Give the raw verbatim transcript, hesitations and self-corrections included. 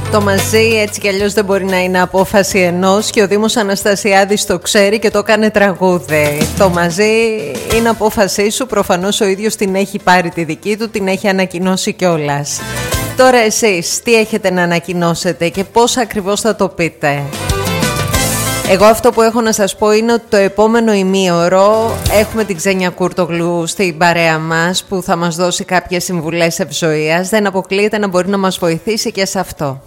Το μαζί έτσι κι αλλιώς δεν μπορεί να είναι απόφαση ενός και ο Δήμος Αναστασιάδης το ξέρει και το έκανε τραγούδι. Το μαζί είναι απόφασή σου, προφανώς ο ίδιος την έχει πάρει τη δική του, την έχει ανακοινώσει κιόλας. Τώρα εσείς τι έχετε να ανακοινώσετε και πώς ακριβώς θα το πείτε? Εγώ αυτό που έχω να σας πω είναι ότι το επόμενο ημίωρο έχουμε την Ξένια Κούρτογλου στην παρέα μας που θα μας δώσει κάποιες συμβουλές ευζοίας. Δεν αποκλείεται να μπορεί να μας βοηθήσει και σε αυτό.